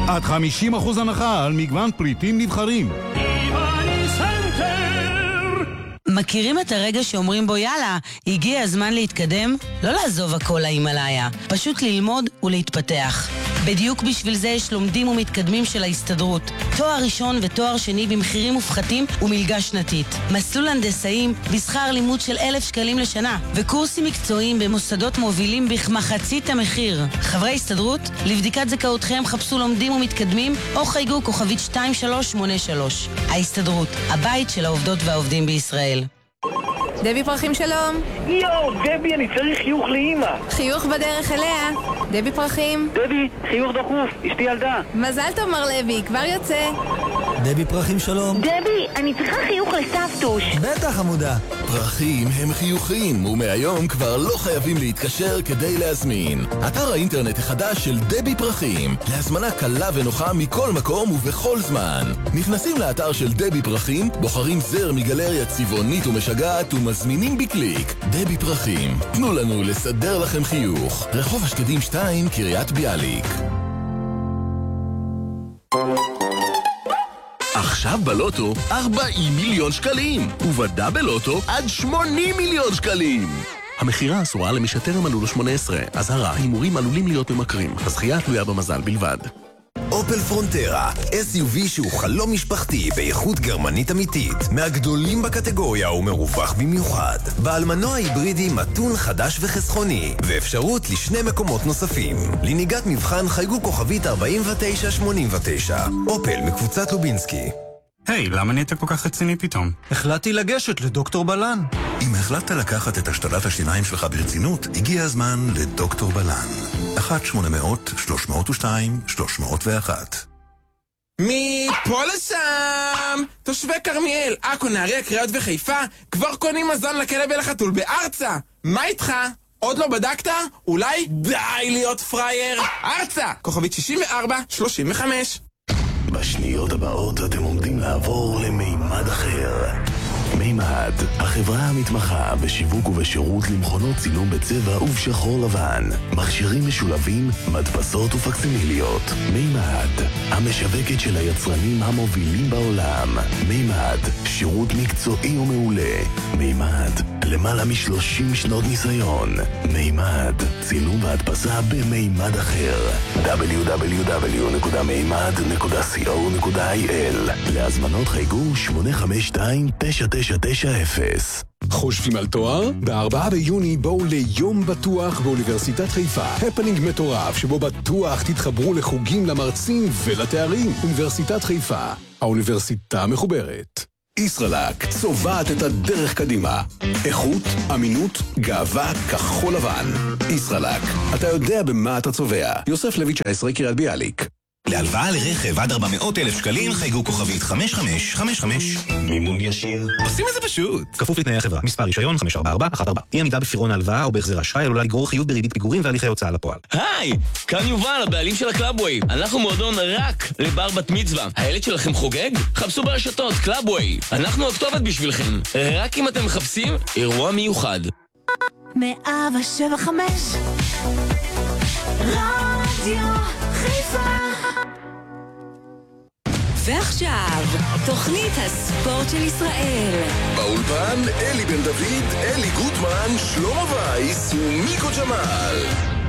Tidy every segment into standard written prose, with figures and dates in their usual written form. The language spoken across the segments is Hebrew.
עד 50% הנחה על מגוון פריטים נבחרים. מכירים את הרגע שאומרים בו יאללה, הגיע הזמן להתקדם? לא לעזוב הכל להימלאיה, פשוט ללמוד ולהתפתח. בדיוק בשביל זה יש לומדים ומתקדמים של ההסתדרות. תואר ראשון ותואר שני במחירים מופחתים ומלגה שנתית. מסלול הנדסאים בשכר לימוד של 1,000 שקלים לשנה, וקורסים מקצועיים במוסדות מובילים בכמחצית המחיר. חברי הסתדרות, לבדיקת זכאותכם חפשו לומדים ומתקדמים או חייגו כוכבית 2383. ההסתדרות, הבית של העובדות והעובדים בישראל. דבי פרחים שלום. יואו, דבי, אני צריך חיוך לאמא. חיוך בדרך אליה. דבי פרחים. דבי, חיוך דחוף, אשתי ילדה. מזל טוב מר לוי, כבר יוצא. דבי פרחים שלום. דבי, אני צריכה חיוך לסבתוש. בטח עמודה. פרחים הם חיוכים, ומהיום כבר לא חייבים להתקשר כדי להזמין. אתר האינטרנט החדש של דבי פרחים, להזמנה קלה ונוחה מכל מקום ובכל זמן. נכנסים לאתר של דבי פרחים, בוחרים זר מגלריה צבעונית ומשגעת ומזמינים בקליק. דבי פרחים, תנו לנו לסדר לכם חיוך. רחוב השקדים 2, קריית ביאליק. עכשיו בלוטו 40 מיליון שקלים, ובדה בלוטו עד 80 מיליון שקלים. המחירה אסורה למי שטרם מלאו לו 18. אזהרה, הימורים עלולים להיות ממכרים. הזכייה תלויה במזל בלבד. אופל פרונטרה, SUV שהוא חלום משפחתי באיכות גרמנית אמיתית, מהגדולים בקטגוריה ומרווח במיוחד. בעל מנוע היברידי מתון חדש וחסכוני, ואפשרות לשני מקומות נוספים. לנהיגת מבחן חייגו כוכבית 4989. אופל מקבוצת לובינסקי. היי, למה נהיית כל כך רציני פתאום? החלטתי לגשת לדוקטור בלן. אם החלטת לקחת את השתלת השיניים שלך ברצינות, הגיע הזמן לדוקטור בלן. 1-800-302-301. מפה לשם! תושבי כרמיאל, עכו, נהריה, קריות וחיפה כבר קונים מזון לכלב ולחתול בארצה. מה איתך? עוד לא בדקת? אולי די להיות פרייר. ארצה! כוכבית 6435. בשניות הבאות אתם עומדים לעבור למימד אחר. מימד, החברה המתמחה בשיווק ובשירות למכונות צילום בצבע ובשחור לבן, מכשירים משולבים, מדפסות ופקסימיליות. מימד, המשווקת של היצרנים המובילים בעולם. מימד, שירות מקצועי ומעולה. מימד, למעלה מ-30 שנות ניסיון. מימד, צילום והדפסה במימד אחר. www.מימד.co.il. להזמנות חייגו 852-9990. חושבים על תואר? ב4 ביוני בואו ליום בטוח באוניברסיטת חיפה. הפנינג מטורף שבו בטוח תתחברו לחוגים למרצים ולתארים. אוניברסיטת חיפה, האוניברסיטה מחוברת. ישראלק, צובעת את הדרך קדימה. איכות, אמינות, גאווה, כחול לבן. ישראלק, אתה יודע במה אתה צובע. יוסף לוי 19, קריית ביאליק. להלוואה לרכב עד 400,000 שקלים חייגו כוכבית 5555. מימון ישיר. עושים את זה פשוט. כפוף לתנאי החברה. מספר רישיון 54414. אי עמידה בפירעון ההלוואה או בהחזר אשראי עלולה לגרור חיוב בריבית פיגורים והליכי הוצאה לפועל. היי, כאן יובל, הבעלים של הקלאבווי. אנחנו מועדון רק לבר בת מצווה. הילד שלכם חוגג? חפשו ברשתות קלאבווי. אנחנו הכתובת בשבילכם. רק אם אתם מחפשים אירוע מיוחד. 107.5 רדיו חיפה. ועכשיו, תוכנית הספורט של ישראל. באולפן אלי בן דוד, אלי גוטמן, שלמה וייס ומיקו ג'מאל.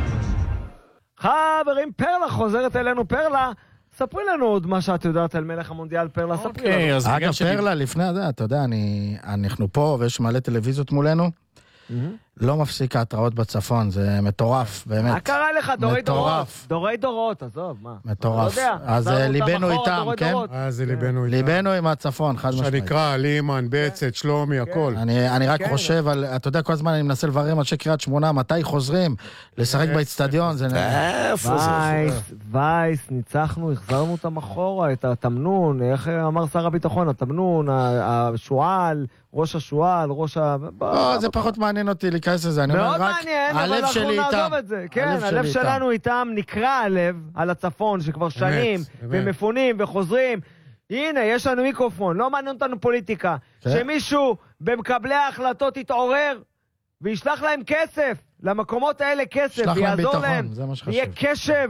חברים, פרלה חוזרת אלינו. פרלה, ספרי לנו עוד מה שאת יודעת על מלך המונדיאל. פרלה, ספרי לנו. אגב, פרלה, לפני זה, אתה יודע, אנחנו פה ויש מלא טלוויזיות מולנו. לא מפסיק ההתראות בצפון, זה מטורף, באמת. מה קרה לך? דורי דורות. דורי דורות, עזוב, מה? מטורף. אז ליבנו איתם, כן? אז ליבנו איתם. ליבנו עם הצפון, חד משמעית. שנקרא, לימן, בצת, שלומי, הכל. אני רק חושב על, אתה יודע, כל הזמן אני מנסה לברר אנשי קריית שמונה, מתי חוזרים לשחק באצטדיון, זה וייס, ניצחנו, החזרנו אותם אחורה, את התמנון, איך אמר שר הביטחון, התמנון, השואל, ראש השואל, זה פחות מעניין אותי להיכנס לזה, אני אומר רק, הלב שלי איתם. כן, הלב שלנו איתם, נקרא הלב על הצפון, שכבר שנים, ומפונים וחוזרים. הנה, יש לנו מיקרופון, לא מעניין אותנו פוליטיקה. שמישהו במקבלי ההחלטות יתעורר, וישלח להם כסף, למקומות האלה כסף, ויעזור להם, יהיה קשב,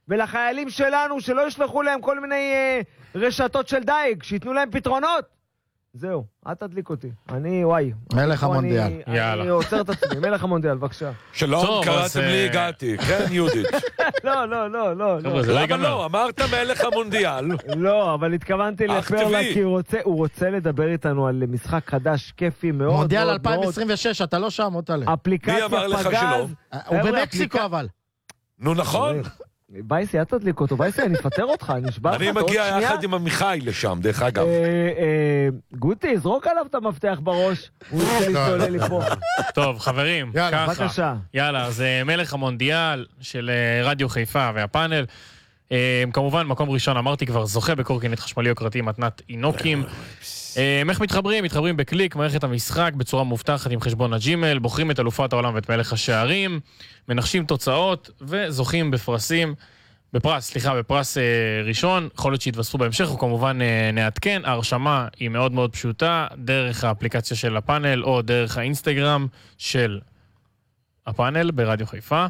ולחיילים שלנו שלא ישלחו להם כל מיני רשתות של דייג, שיתנו להם פתרונות. זהו, אל תדליק אותי. אני, וואי. מלך המונדיאל. אני עוצר את עצמי, מלך המונדיאל, בבקשה. שלום, קראתם לי, הגעתי. כן, יהודית. לא. למה לא? אמרת מלך המונדיאל. לא, אבל התכוונתי לפרלה, כי הוא רוצה לדבר איתנו על משחק חדש, כיפי מאוד. מונדיאל 2026, אתה לא שם, אותה. אפליקציה פגז. הוא במקסיקו אבל. נו נכון. בייסי, אל תדליק אותו. בייסי, אני אפטר אותך, אני אשבר לך. אני מגיע יחד עם עמיחי לשם, דרך אגב. גוטי, זרוק עליו את המפתח בראש. הוא רוצה להסתולל לי פה. טוב, חברים, ככה. בבקשה. יאללה, זה מלך המונדיאל של רדיו חיפה והפאנל. כמובן, מקום ראשון, אמרתי כבר, זוכה בקורקינט חשמלי יוקרתי מתנת אינוקים. איך מתחברים? מתחברים בקליק, מערכת המשחק בצורה מובטחת עם חשבון הג'ימל, בוחרים את אלופת העולם ואת מלך השערים, מנחשים תוצאות וזוכים בפרס ראשון, יכול להיות שיתווספו בהמשך, וכמובן נעדכן. ההרשמה היא מאוד מאוד פשוטה, דרך האפליקציה של הפאנל או דרך האינסטגרם של הפאנל ברדיו חיפה.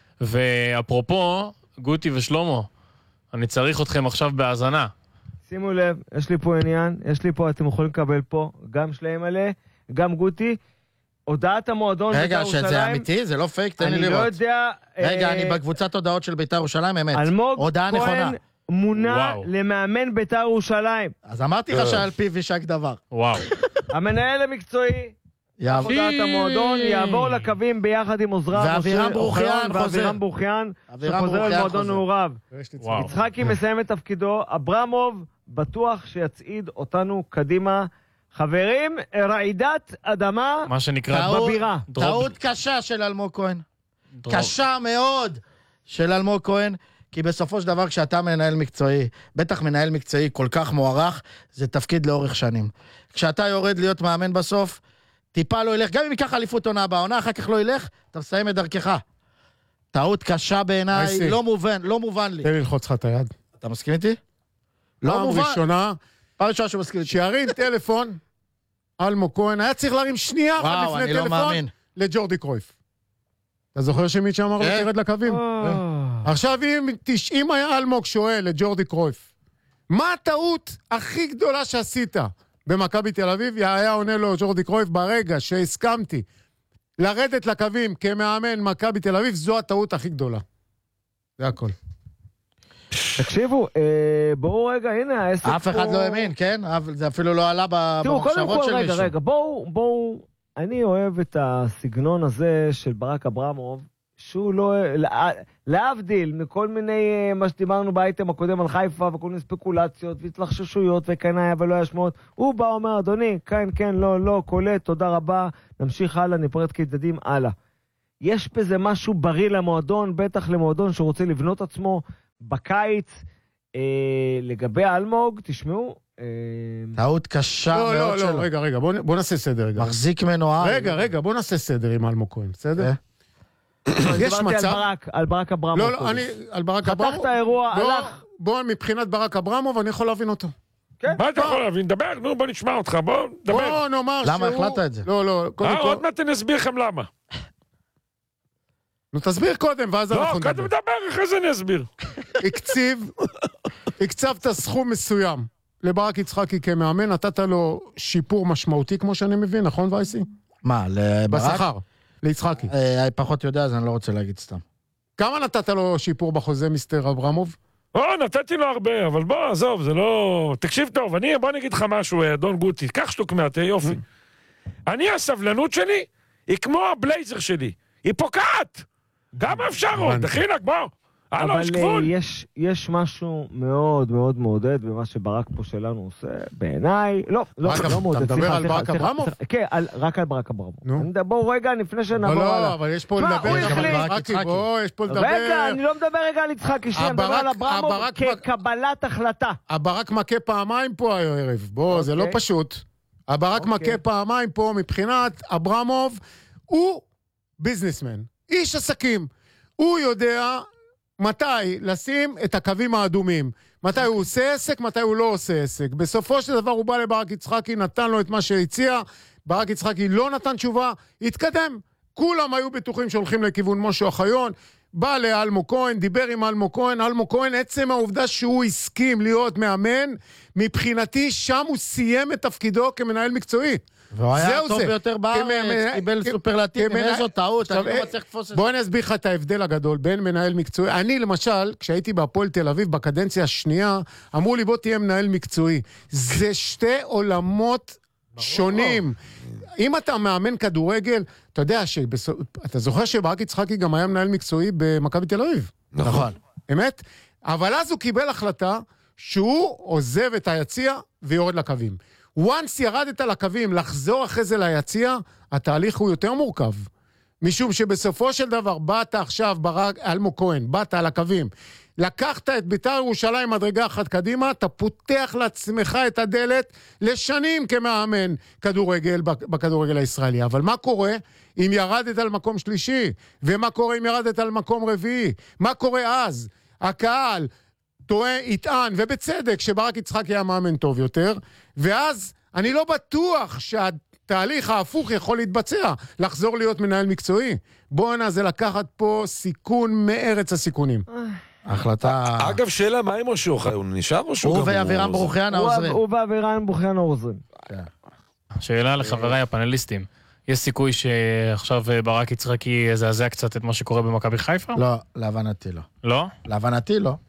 ואפרופו, גוטי ושלמה, אני צריך אתכם עכשיו בהאזנה. שימו לב, יש לי פה עניין, אתם יכולים לקבל פה, גם שלהם מלא, גם גוטי, הודעת המועדון בית"ר ירושלים. רגע, שזה אמיתי? זה לא פייק? תן לי לראות. אני לא יודע... רגע, אני בקבוצת הודעות של בית"ר ירושלים, אמת. אלמוג כהן מונה למאמן בית"ר ירושלים. אז אמרתי לך שעל פיו יישק דבר. וואו. המנהל המקצועי, הודעת המועדון, יעבור לקווים ביחד עם עוזריו. ואבירם ברוכיאן שחוזר למועדון מעורב. יצחקי מסיים את תפקידו, אברמוב בטוח שיצעיד אותנו קדימה. חברים, רעידת אדמה מה שנקרא בבירה. טעות קשה של אלמוג כהן. קשה מאוד של אלמוג כהן, כי בסופו של דבר כשאתה מנהל מקצועי, בטח מנהל מקצועי כל כך מוערך, זה תפקיד לאורך שנים. כשאתה יורד להיות מאמן בסוף, טיפה לא ילך, גם אם ייקח אליפות עונה בעונה, אחר כך לא ילך, אתה מסיים את דרכך. טעות קשה בעיניי, לא מובן לי. תן לי ללחוץ לך את היד. אתה מסכים איתי? לא מובן. פעם ראשונה שהוא מסכים איתי. שירים טלפון, אלמוג כהן, היה צריך להרים שנייה אחת לפני טלפון לג'ורדי קרויף. אתה זוכר שמי שאמר לו תרד לקווים? עכשיו אם היה אלמוג שואל לג'ורדי קרויף, מה הטעות הכי גדולה שעשית במכבי תל אביב? היה עונה לו ג'ורדי קרויף, ברגע שהסכמתי לרדת לקווים כמאמן מכבי תל אביב, זו הטעות הכי גדולה. זה הכל. תקשיבו, בואו רגע, הנה העסק פה... אף אחד לא האמין, כן? זה אפילו לא עלה במחשבות של מישהו. רגע, בואו, אני אוהב את הסגנון הזה של ברק אברמוב, שהוא לא... להבדיל מכל מיני, מה שדיברנו באייטם הקודם על חיפה, וכל מיני ספקולציות, והתלחששויות, וכנאיה ולא ישמות, הוא בא אומר, אדוני, כן, לא, קולט, תודה רבה, נמשיך הלאה, נפרד כיצדדים, הלאה. יש בזה משהו בריא למועדון, בטח למועדון שרוצה לבנות עצמו בקיץ. לגבי אלמוג, תשמעו, טעות קשה מאוד שלו. לא, רגע, בוא נעשה סדר. מחזיק מנוער. רגע, בוא נעשה סדר עם אלמוג כהן, בסדר? יש מצב... על ברק אברמוב. לא, אני על ברק אברמוב. פתח את האירוע, הלך. בוא, מבחינת ברק אברמוב, אני יכול להבין אותו. מה אתה יכול להבין? דבר, בוא נשמע אותך, בוא, דבר. בוא נאמר שהוא... למה החלטת את זה? לא, קודם כל... עוד מעט אני אסביר לכם למה. נו, תסביר קודם, ואז אנחנו נדבר. לא, קודם מדבר, אחרי זה אני אסביר. הקצבת סכום מסוים לברק יצחקי כמאמן, נתת לו שיפור משמעותי, כמו שאני מבין, נכון וייסי? מה, לברק? בשכר, ליצחקי. פחות יודע, אז אני לא רוצה להגיד סתם. כמה נתת לו שיפור בחוזה, מיסטר אברמוב? נתתי לו הרבה, אבל בוא, עזוב, זה לא... תקשיב טוב, בוא נגיד לך משהו, אדון גוטי, קח שטוק מעט, יופי. הסבלנות שלי היא כמו הבלייזר שלי, היא פוקעת! כמה אפשר עוד? דחינק, בוא! אבל יש משהו מאוד מאוד מעודד במה שברק פה שלנו עושה, בעיניי, לא מעודד. אתה מדבר על ברק אברמוב? כן, רק על ברק אברמוב. בואו רגע, לפני שנעבור עליו. לא, אבל יש פה לדבר. רגע, אני לא מדבר רגע על יצחקי, אני מדבר על אברמוב כקבלת החלטה. הברק מכה פעמיים פה הערב, בוא, זה לא פשוט. הברק מכה פעמיים פה מבחינת אברמוב, הוא ביזנסמן, איש עסקים. הוא יודע מתי לשים את הקווים האדומים, מתי הוא עושה עסק, מתי הוא לא עושה עסק. בסופו של דבר הוא בא לברק יצחקי, נתן לו את מה שהציע, ברק יצחקי לא נתן תשובה, התקדם. כולם היו בטוחים שהולכים לכיוון משה אוחיון, בא לאלמו כהן, דיבר עם אלמו כהן, עצם העובדה שהוא הסכים להיות מאמן, מבחינתי שם הוא סיים את תפקידו כמנהל מקצועי. והוא היה טוב ביותר בארץ, קיבל סופרלטיב, איזו טעות, אני לא מצליח לתפוס את זה. בוא אני אסביר לך את ההבדל הגדול בין מנהל מקצועי. אני למשל, כשהייתי בהפועל תל אביב בקדנציה השנייה, אמרו לי בוא תהיה מנהל מקצועי. זה שתי עולמות שונים. אם אתה מאמן כדורגל, אתה יודע אתה זוכר שברק יצחקי גם היה מנהל מקצועי במכבי תל אביב. נכון. אמת? אבל אז הוא קיבל החלטה שהוא עוזב את היציע ויורד לקווים. once ירדת לקווים, לחזור אחרי זה ליציע, התהליך הוא יותר מורכב. משום שבסופו של דבר, באת עכשיו אלמו כהן, באת על הקווים, לקחת את בית"ר ירושלים מדרגה אחת קדימה, אתה פותח לעצמך את הדלת לשנים כמאמן כדורגל בכדורגל הישראלי. אבל מה קורה אם ירדת על מקום שלישי? ומה קורה אם ירדת על מקום רביעי? מה קורה אז? הקהל טועה, יטען, ובצדק שברק יצחקי היה מאמן טוב יותר, ואז אני לא בטוח שהתהליך ההפוך יכול להתבצע, לחזור להיות מנהל מקצועי. בואנה, זה לקחת פה סיכון מארץ הסיכונים. החלטה... אגב, שאלה, מה עם משה אוחיון? הוא נשאר או שהוא גם... הוא ואבירם ברוכיאן העוזרים. הוא ואבירם ברוכיאן העוזרים. שאלה לחבריי הפאנליסטים. יש סיכוי שעכשיו ברק יצחקי יזעזע קצת את מה שקורה במכבי חיפה? לא, להבנתי לא. לא? להבנתי לא.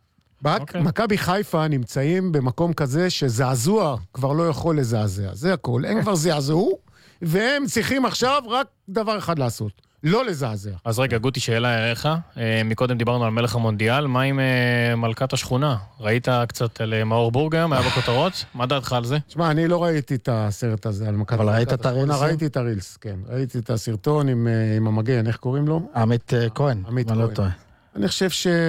מכבי חיפה נמצאים במקום כזה שזעזוע כבר לא יכול לזעזע. זה הכל. הם כבר זעזעו, והם צריכים עכשיו רק דבר אחד לעשות. לא לזעזע. אז רגע, גוטי, שאלה אליך. מקודם דיברנו על מלך המונדיאל. מה עם מלכת השכונה? ראית קצת על מאור בורגם? היה בכותרות? מה דעתך על זה? תשמע, אני לא ראיתי את הסרט הזה על מלכת השכונה. אבל ראית את הרילס? ראיתי את הרילס, כן. ראיתי את הסרטון עם המגן, איך קוראים לו? עמית כהן. עמית כהן. אני חושב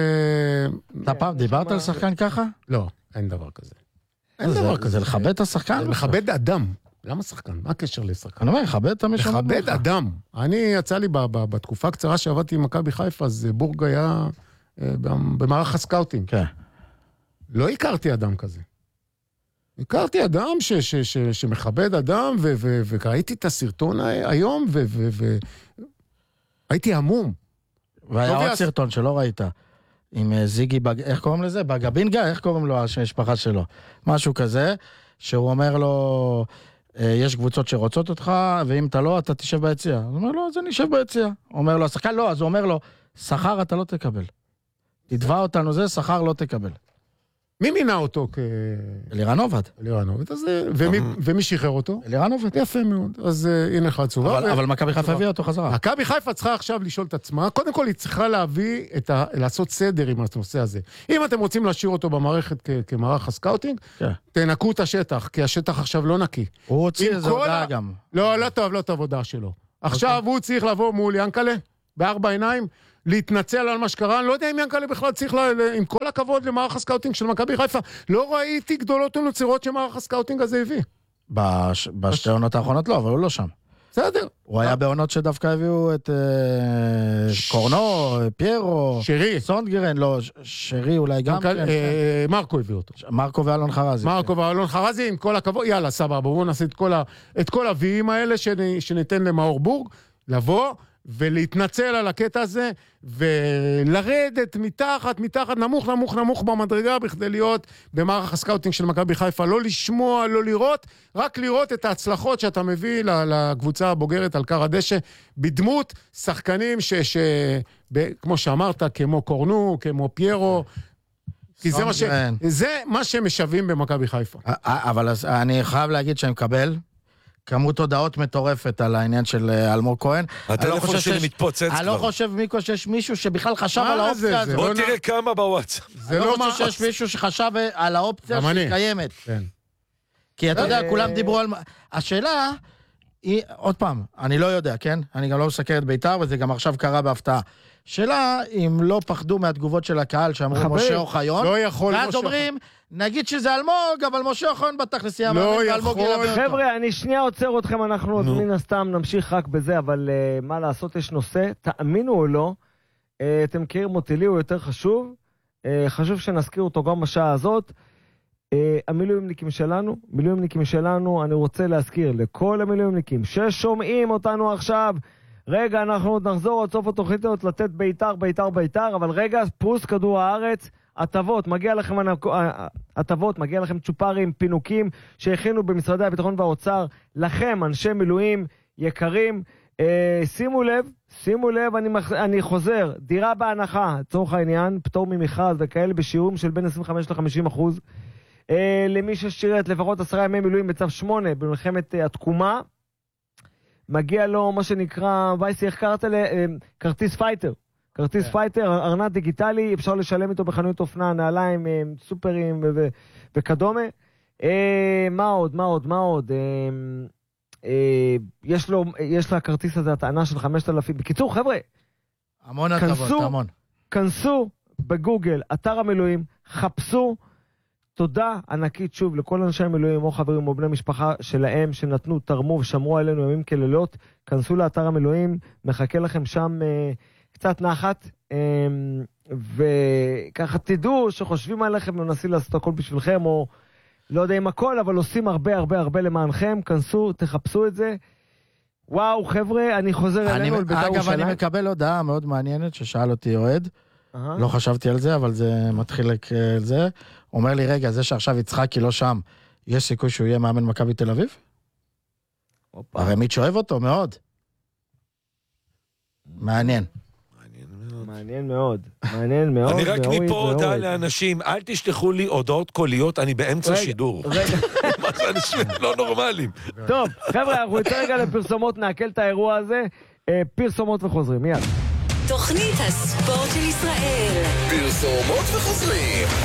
אתה פעם דיברת על שחקן ככה? לא, אין דבר כזה. אין דבר כזה. זה לכבד את השחקן? זה לכבד אדם. למה שחקן? מה הקשר לשחקן? אני אומר, לכבד את המשהו. לכבד אדם. אני יצא לי בתקופה הקצרה שעבדתי עם מכבי חיפה, אז בורג היה במערך הסקאוטינג. כן. לא הכרתי אדם כזה. הכרתי אדם שמכבד אדם, וראיתי את הסרטון היום, והייתי המום. והיה עוד סרטון שלא ראית, עם זיגי, איך קוראים לזה? בגבינגה? איך קוראים לו המשפחה שלו? משהו כזה, שהוא אומר לו, יש קבוצות שרוצות אותך, ואם אתה לא, אתה תשב ביציע. הוא אומר לו, אז אני אשב ביציע. הוא אומר לו, השחקן לא, אז הוא אומר לו, שכר אתה לא תקבל. תדבע אותנו זה, שכר לא תקבל. מי מינה אותו אלירן עובד. אלירן עובד, ומי שחרר אותו? אלירן עובד. יפה מאוד, אז הנה לך התשובה. אבל מכבי חיפה הביאה אותו חזרה. מכבי חיפה צריכה עכשיו לשאול את עצמה, קודם כל היא צריכה לעשות סדר עם הנושא הזה. אם אתם רוצים להשאיר אותו במערכת כמערך הסקאוטינג, תנקו את השטח, כי השטח עכשיו לא נקי. הוא הוציא איזו הודעה גם. לא טוב הודעה שלו. עכשיו הוא צריך לבוא מול ינקלה, בארבע עיניים, להתנצל על מה שקרה, אני לא יודע אם ינקלה בכלל צריך, עם כל הכבוד למערך הסקאוטינג של מכבי חיפה, לא ראיתי גדולות ונוצרות שמערך הסקאוטינג הזה הביא. בשתי עונות האחרונות לא, אבל הוא לא שם. בסדר. הוא היה בעונות שדווקא הביאו את קורנו, פיירו, שרי. סונדגרן, לא, שרי אולי גם. מרקו הביא אותו. מרקו ואלון חרזי. מרקו ואלון חרזי, עם כל הכבוד, יאללה, סבבה, בואו נעשה את כל הוויים האלה שניתן למאור בורג, לבוא ולהתנצל על הקטע הזה, ולרדת מתחת, נמוך במדרגה, בכדי להיות במערך הסקאוטינג של מכבי חיפה, לא לשמוע, לא לראות, רק לראות את ההצלחות שאתה מביא לקבוצה הבוגרת על קר הדשא, בדמות שחקנים כמו שאמרת, כמו קורנו, כמו פיירו, כי זה מה שהם משווים במכבי חיפה. אבל אני חייב להגיד שאני מקבל כמות הודעות מטורפת על העניין של אלמוג כהן. הטלפון שלי מתפוצץ כבר. אני לא חושב שיש מישהו שבכלל חשב על האופציה הזאת. בוא תראה כמה בוואטסאפ. אני לא חושב שיש מישהו שחשב על האופציה שקיימת. כי אתה יודע, כולם דיברו על... השאלה היא, עוד פעם, אני לא יודע, כן? אני גם לא מסקר את בית"ר, וזה גם עכשיו קרה בהפתעה. שאלה, אם לא פחדו מהתגובות של הקהל שאמרו משה אוחיון, ואז אומרים, נגיד שזה אלמוג, אבל משה אוחיון בתכלס יהיה מאמן, ואלמוג ילווה אותו. חבר'ה, אני שנייה עוצר אתכם, אנחנו עוד מן הסתם נמשיך רק בזה, אבל מה לעשות, יש נושא, תאמינו או לא, אתם מכירים אותי, לי הוא יותר חשוב, חשוב שנזכיר אותו גם בשעה הזאת, המילואימניקים שלנו, אני רוצה להזכיר לכל המילואימניקים ששומעים אותנו עכשיו, רגע, אנחנו נחזור עד סוף התוכנית הזאת לתת ביתר, אבל רגע, פרוס כדור הארץ, הטבות, מגיע לכם הטבות, מגיע לכם צ'ופרים, פינוקים שהכינו במשרדי הביטחון והאוצר, לכם, אנשי מילואים יקרים, שימו לב, אני חוזר, דירה בהנחה, צורך העניין, פטור ממכרז וכאלה בשיעורים של בין 25-50%, למי ששירת לפחות 10 ימי מילואים בצו 8 במלחמת התקומה, מגיע לו מה שנקרא, וייסי, איך קראת כרטיס פייטר. כרטיס פייטר, ארנק דיגיטלי, אפשר לשלם איתו בחנויות אופנה, נעליים, סופרים וכדומה. מה עוד? יש לה הכרטיס הזה, הטענה של 5,000. בקיצור, חבר'ה, המון הטבות, המון. כנסו בגוגל, אתר המילואים, חפשו, תודה ענקית שוב לכל אנשי המילואים או חברים או בני משפחה שלהם שנתנו, תרמו ושמרו עלינו ימים כלילות. כנסו לאתר המילואים, מחכה לכם שם קצת נחת, וככה תדעו שחושבים עליכם ומנסים לעשות הכל בשבילכם, או לא יודע אם הכל, אבל עושים הרבה למענכם. כנסו, תחפשו את זה. וואו, חבר'ה, אני חוזר אלינו על בית"ר ירושלים. אגב, אני מקבל הודעה מאוד מעניינת ששאל אותי אוהד, לא חשבתי על זה, אבל זה מתחיל לזה. אומר לי, רגע, זה שעכשיו יצחקי לא שם, יש סיכוי שהוא יהיה מאמן מכבי תל אביב? הרי מי שאוהב אותו מאוד. מעניין. מעניין מאוד. אני רק מפה הודעה לאנשים, אל תשלחו לי הודעות קוליות, אני באמצע שידור. מה זה אנשים לא נורמליים. טוב, חבר'ה, אנחנו יותר רגע לפרסומות, נעכל את האירוע הזה, פרסומות וחוזרים, מיד. תוכנית הספורט של ישראל. פרסומות וחוזרים.